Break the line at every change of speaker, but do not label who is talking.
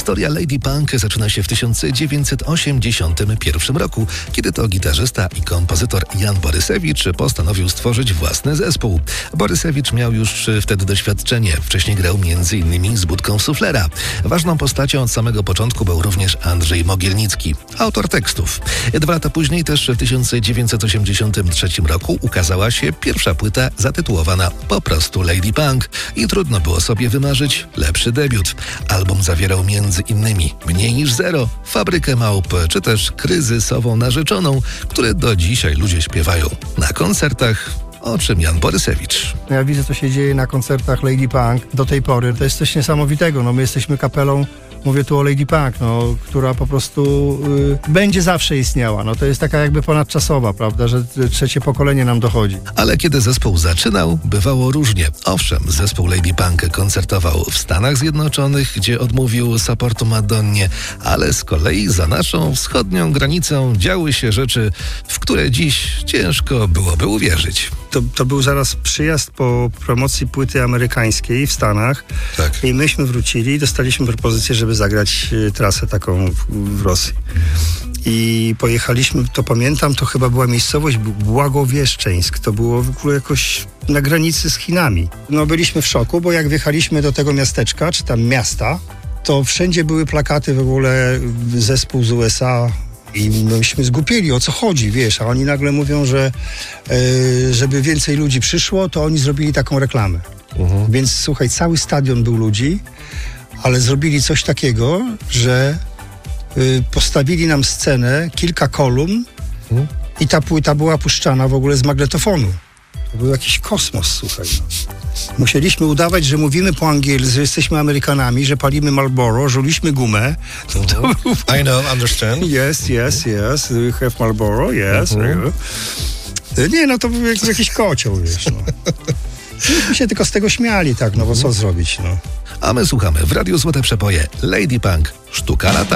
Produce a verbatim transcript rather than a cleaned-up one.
Historia Lady Punk zaczyna się w tysiąc dziewięćset osiemdziesiątym pierwszym roku, kiedy to gitarzysta i kompozytor Jan Borysewicz postanowił stworzyć własny zespół. Borysewicz miał już wtedy doświadczenie. Wcześniej grał między innymi z Budką Suflera. Ważną postacią od samego początku był również Andrzej Mogielnicki, autor tekstów. Dwa lata później, też w tysiąc dziewięćset osiemdziesiątym trzecim roku, ukazała się pierwsza płyta zatytułowana po prostu Lady Punk i trudno było sobie wymarzyć lepszy debiut. Album zawierał między innymi Mniej niż zero, Fabrykę małp, czy też Kryzysową narzeczoną, które do dzisiaj ludzie śpiewają na koncertach, o czym Jan Borysewicz.
Ja widzę, co się dzieje na koncertach Lady Punk do tej pory. To jest coś niesamowitego. No, my jesteśmy kapelą, mówię tu o Lady Punk, no, która po prostu y, będzie zawsze istniała. No, to jest taka jakby ponadczasowa, prawda, że trzecie pokolenie nam dochodzi.
Ale kiedy zespół zaczynał, bywało różnie. Owszem, zespół Lady Punk koncertował w Stanach Zjednoczonych, gdzie odmówił supportu Madonnie, ale z kolei za naszą wschodnią granicą działy się rzeczy, w które dziś ciężko byłoby uwierzyć.
To, to był zaraz przyjazd po promocji płyty amerykańskiej w Stanach.
Tak.
I myśmy wrócili i dostaliśmy propozycję, żeby zagrać y, trasę taką w, w Rosji. I pojechaliśmy, to pamiętam, to chyba była miejscowość Błagowieszczeńsk. To było w ogóle jakoś na granicy z Chinami. No byliśmy w szoku, bo jak wjechaliśmy do tego miasteczka, czy tam miasta, to wszędzie były plakaty w ogóle zespół z U S A. I myśmy zgłupieli, o co chodzi, wiesz, a oni nagle mówią, że e, żeby więcej ludzi przyszło, to oni zrobili taką reklamę. Uh-huh. Więc słuchaj, cały stadion był ludzi, ale zrobili coś takiego, że y, postawili nam scenę, kilka kolumn uh-huh. i ta płyta była puszczana w ogóle z magnetofonu. To był jakiś kosmos, słuchaj. Musieliśmy udawać, że mówimy po angielsku, że jesteśmy Amerykanami, że palimy Marlboro, żuliśmy gumę.
Uh-huh. To był... I know, understand.
Yes, yes, yes. We have Marlboro, yes. Uh-huh. Nie, no to był jak, jakiś kocioł, wiesz, no. My się tylko z tego śmiali, tak, no bo co zrobić, no.
A my słuchamy w Radiu Złote Przepoje Lady Punk, sztuka lata.